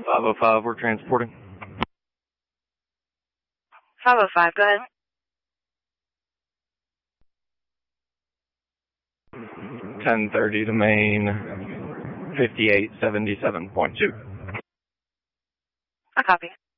505, we're transporting. 505, go ahead. 1030 to main, 5877.2. I copy.